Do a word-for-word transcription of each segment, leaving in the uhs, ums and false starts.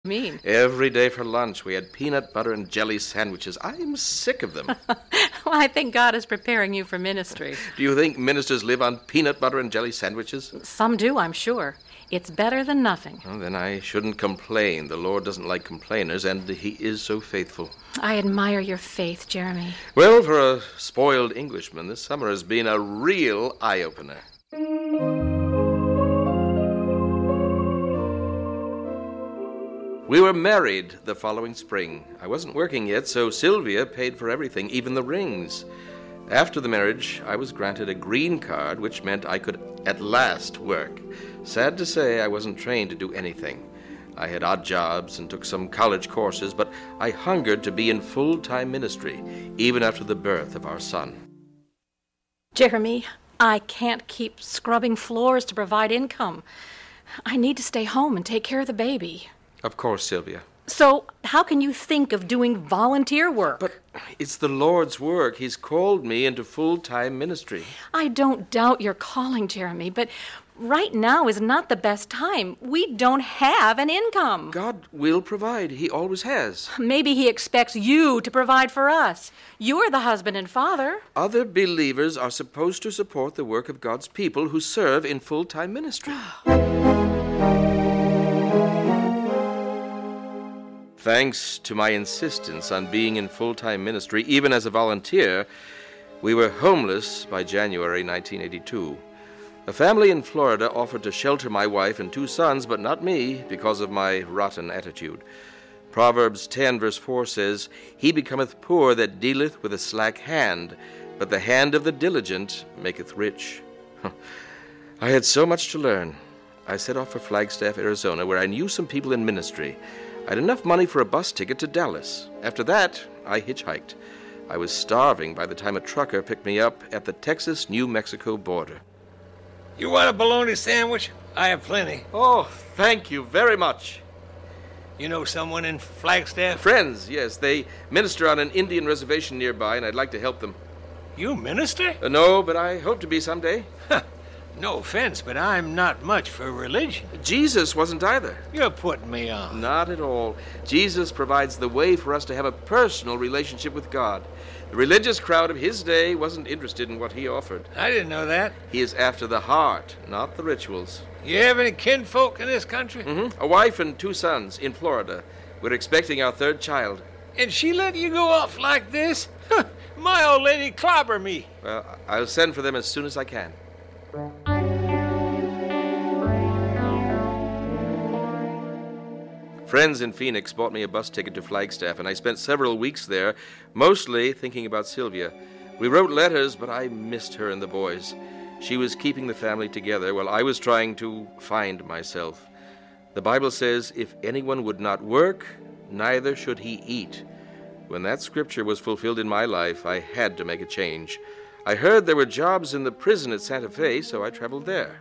Mean? Every day for lunch, we had peanut butter and jelly sandwiches. I'm sick of them. Well, I think God is preparing you for ministry. Do you think ministers live on peanut butter and jelly sandwiches? Some do, I'm sure. It's better than nothing. Well, then I shouldn't complain. The Lord doesn't like complainers, and He is so faithful. I admire your faith, Jeremy. Well, for a spoiled Englishman, this summer has been a real eye-opener. We were married the following spring. I wasn't working yet, so Sylvia paid for everything, even the rings. After the marriage, I was granted a green card, which meant I could at last work. Sad to say, I wasn't trained to do anything. I had odd jobs and took some college courses, but I hungered to be in full-time ministry, even after the birth of our son. Jeremy, I can't keep scrubbing floors to provide income. I need to stay home and take care of the baby. Of course, Sylvia. So, how can you think of doing volunteer work? But it's the Lord's work. He's called me into full-time ministry. I don't doubt your calling, Jeremy, but right now is not the best time. We don't have an income. God will provide. He always has. Maybe He expects you to provide for us. You're the husband and father. Other believers are supposed to support the work of God's people who serve in full-time ministry. Thanks to my insistence on being in full-time ministry, even as a volunteer, we were homeless by January nineteen eighty-two. A family in Florida offered to shelter my wife and two sons, but not me, because of my rotten attitude. Proverbs ten, verse four says, "He becometh poor that dealeth with a slack hand, but the hand of the diligent maketh rich." I had so much to learn. I set off for Flagstaff, Arizona, where I knew some people in ministry. I had enough money for a bus ticket to Dallas. After that, I hitchhiked. I was starving by the time a trucker picked me up at the Texas-New Mexico border. You want a bologna sandwich? I have plenty. Oh, thank you very much. You know someone in Flagstaff? Friends, yes. They minister on an Indian reservation nearby, and I'd like to help them. You minister? Uh, no, but I hope to be someday. No offense, but I'm not much for religion. Jesus wasn't either. You're putting me on. Not at all. Jesus provides the way for us to have a personal relationship with God. The religious crowd of his day wasn't interested in what he offered. I didn't know that. He is after the heart, not the rituals. You have any kinfolk in this country? Mm-hmm. A wife and two sons in Florida. We're expecting our third child. And she let you go off like this? My old lady clobber me. Well, I'll send for them as soon as I can. Friends in Phoenix bought me a bus ticket to Flagstaff, and I spent several weeks there, mostly thinking about Sylvia. We wrote letters, but I missed her and the boys. She was keeping the family together while I was trying to find myself. The Bible says, "If anyone would not work, neither should he eat." When that scripture was fulfilled in my life, I had to make a change. I heard there were jobs in the prison at Santa Fe, so I traveled there.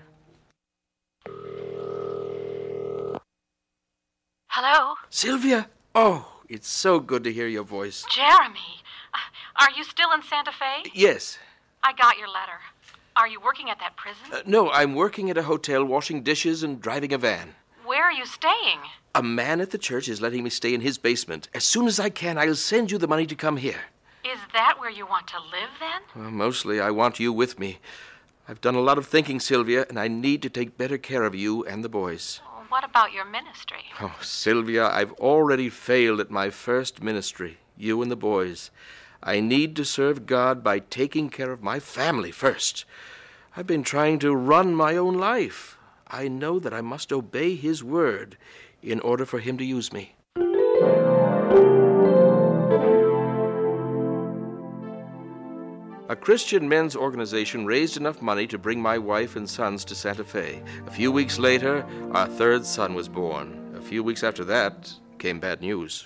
Hello? Sylvia! Oh, it's so good to hear your voice. Jeremy, are you still in Santa Fe? Yes. I got your letter. Are you working at that prison? Uh, no, I'm working at a hotel, washing dishes and driving a van. Where are you staying? A man at the church is letting me stay in his basement. As soon as I can, I'll send you the money to come here. Is that where you want to live, then? Well, mostly I want you with me. I've done a lot of thinking, Sylvia, and I need to take better care of you and the boys. Well, what about your ministry? Oh, Sylvia, I've already failed at my first ministry, you and the boys. I need to serve God by taking care of my family first. I've been trying to run my own life. I know that I must obey His word in order for Him to use me. A Christian men's organization raised enough money to bring my wife and sons to Santa Fe. A few weeks later, our third son was born. A few weeks after that came bad news.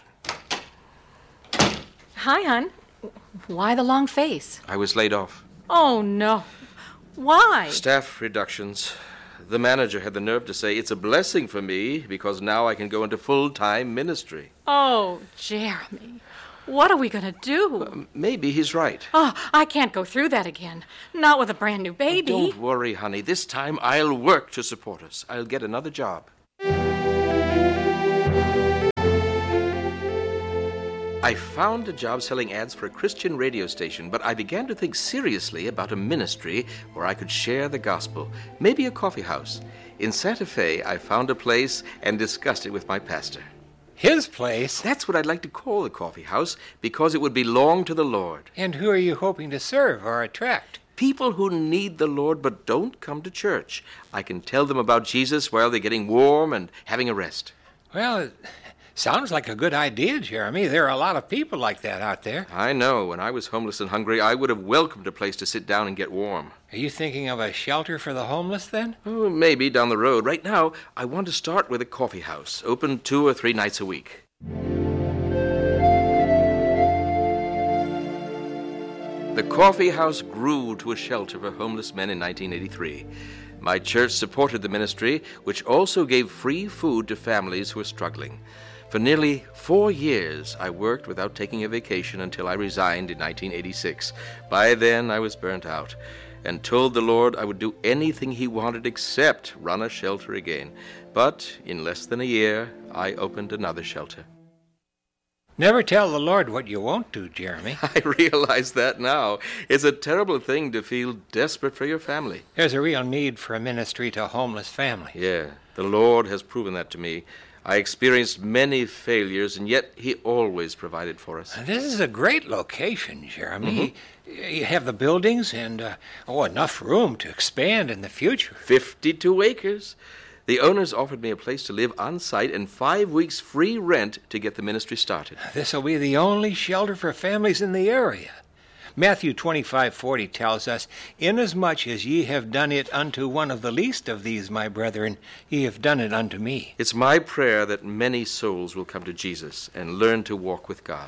Hi, hon. Why the long face? I was laid off. Oh, no. Why? Staff reductions. The manager had the nerve to say it's a blessing for me because now I can go into full-time ministry. Oh, Jeremy. What are we going to do? Uh, maybe he's right. Oh, I can't go through that again. Not with a brand new baby. Don't worry, honey. This time I'll work to support us. I'll get another job. I found a job selling ads for a Christian radio station, but I began to think seriously about a ministry where I could share the gospel, maybe a coffee house. In Santa Fe, I found a place and discussed it with my pastor. His place? That's what I'd like to call the coffee house, because it would belong to the Lord. And who are you hoping to serve or attract? People who need the Lord but don't come to church. I can tell them about Jesus while they're getting warm and having a rest. Well, it sounds like a good idea, Jeremy. There are a lot of people like that out there. I know. When I was homeless and hungry, I would have welcomed a place to sit down and get warm. Are you thinking of a shelter for the homeless, then? Oh, maybe down the road. Right now, I want to start with a coffee house, open two or three nights a week. The coffee house grew to a shelter for homeless men in nineteen eighty-three. My church supported the ministry, which also gave free food to families who were struggling. For nearly four years, I worked without taking a vacation until I resigned in nineteen eighty-six. By then, I was burnt out and told the Lord I would do anything He wanted except run a shelter again. But in less than a year, I opened another shelter. Never tell the Lord what you won't do, Jeremy. I realize that now. It's a terrible thing to feel desperate for your family. There's a real need for a ministry to homeless families. Yeah, the Lord has proven that to me. I experienced many failures, and yet He always provided for us. This is a great location, Jeremy. Mm-hmm. You have the buildings and, uh, oh, enough room to expand in the future. fifty-two acres. The owners offered me a place to live on site and five weeks free rent to get the ministry started. This will be the only shelter for families in the area. Matthew twenty-five forty tells us, "Inasmuch as ye have done it unto one of the least of these, my brethren, ye have done it unto me." It's my prayer that many souls will come to Jesus and learn to walk with God.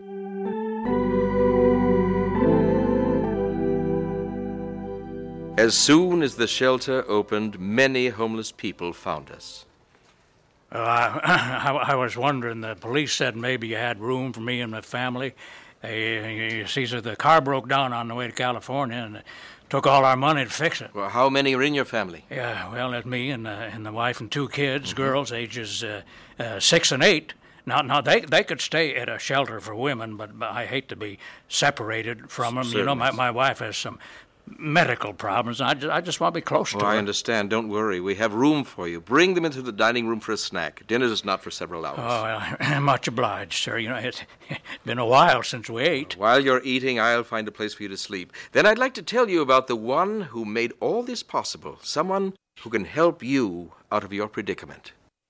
As soon as the shelter opened, many homeless people found us. Uh, I, I was wondering, the police said maybe you had room for me and my family. Uh, you see, so the car broke down on the way to California and it took all our money to fix it. Well, how many are in your family? Yeah, well, it's me and, uh, and the wife and two kids, mm-hmm. girls ages uh, uh, six and eight. Now, now they they could stay at a shelter for women, but, but I hate to be separated from them. Certainly. You know, my, my wife has some medical problems. I just, I just want to be close oh, to her. I understand. Don't worry. We have room for you. Bring them into the dining room for a snack. Dinner is not for several hours. Oh, well, much obliged, sir. You know, it's been a while since we ate. While you're eating, I'll find a place for you to sleep. Then I'd like to tell you about the one who made all this possible, someone who can help you out of your predicament.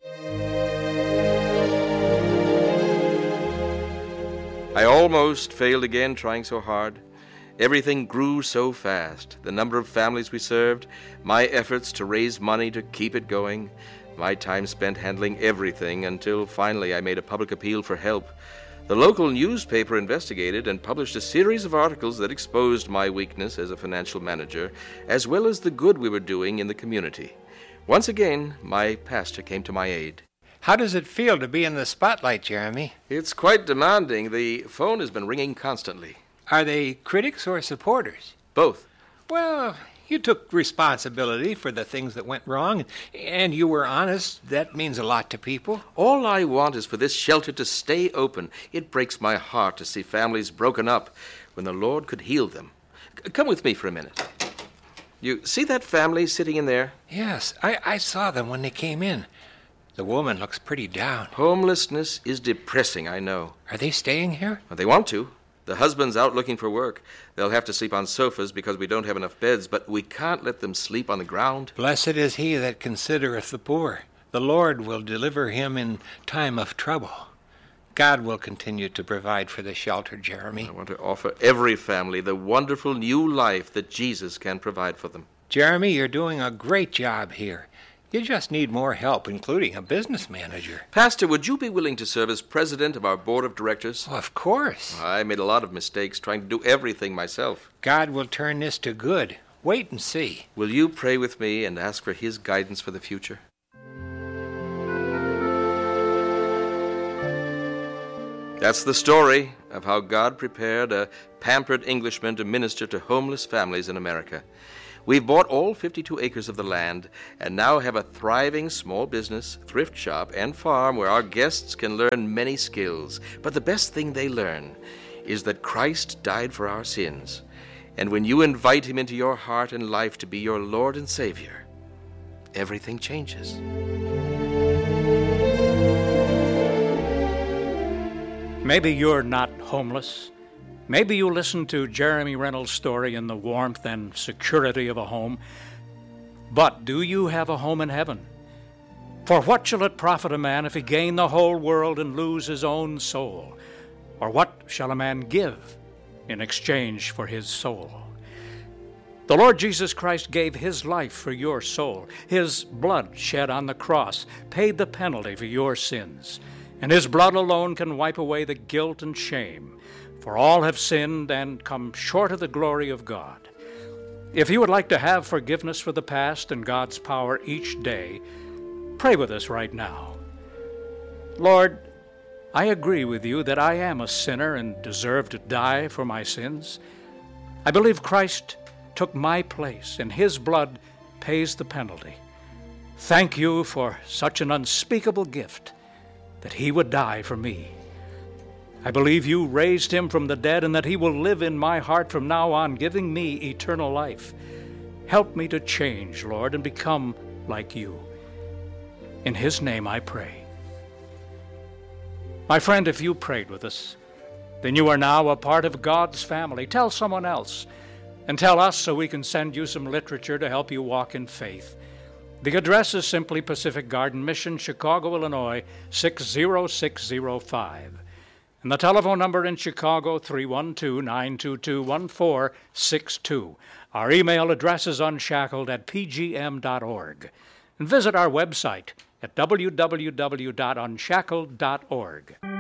I almost failed again trying so hard. Everything grew so fast. The number of families we served, my efforts to raise money to keep it going, my time spent handling everything until finally I made a public appeal for help. The local newspaper investigated and published a series of articles that exposed my weakness as a financial manager, as well as the good we were doing in the community. Once again, my pastor came to my aid. How does it feel to be in the spotlight, Jeremy? It's quite demanding. The phone has been ringing constantly. Are they critics or supporters? Both. Well, you took responsibility for the things that went wrong, and you were honest. That means a lot to people. All I want is for this shelter to stay open. It breaks my heart to see families broken up when the Lord could heal them. C- come with me for a minute. You see that family sitting in there? Yes, I, I saw them when they came in. The woman looks pretty down. Homelessness is depressing, I know. Are they staying here? Well, they want to. The husband's out looking for work. They'll have to sleep on sofas because we don't have enough beds, but we can't let them sleep on the ground. Blessed is he that considereth the poor. The Lord will deliver him in time of trouble. God will continue to provide for the shelter, Jeremy. I want to offer every family the wonderful new life that Jesus can provide for them. Jeremy, you're doing a great job here. You just need more help, including a business manager. Pastor, would you be willing to serve as president of our board of directors? Oh, of course. I made a lot of mistakes trying to do everything myself. God will turn this to good. Wait and see. Will you pray with me and ask for His guidance for the future? That's the story of how God prepared a pampered Englishman to minister to homeless families in America. We've bought all fifty-two acres of the land and now have a thriving small business, thrift shop, and farm where our guests can learn many skills. But the best thing they learn is that Christ died for our sins. And when you invite him into your heart and life to be your Lord and Savior, everything changes. Maybe you're not homeless. Maybe you listened to Jeremy Reynolds' story in the warmth and security of a home. But do you have a home in heaven? For what shall it profit a man if he gain the whole world and lose his own soul? Or what shall a man give in exchange for his soul? The Lord Jesus Christ gave his life for your soul. His blood shed on the cross paid the penalty for your sins. And his blood alone can wipe away the guilt and shame. For all have sinned and come short of the glory of God. If you would like to have forgiveness for the past and God's power each day, pray with us right now. Lord, I agree with you that I am a sinner and deserve to die for my sins. I believe Christ took my place and his blood pays the penalty. Thank you for such an unspeakable gift that he would die for me. I believe you raised him from the dead and that he will live in my heart from now on, giving me eternal life. Help me to change, Lord, and become like you. In his name I pray. My friend, if you prayed with us, then you are now a part of God's family. Tell someone else, and tell us so we can send you some literature to help you walk in faith. The address is simply Pacific Garden Mission, Chicago, Illinois, six zero six zero five. And the telephone number in Chicago, three one two, nine two two, one four six two. Our email address is unshackled at p g m dot org. And visit our website at w w w dot unshackled dot org.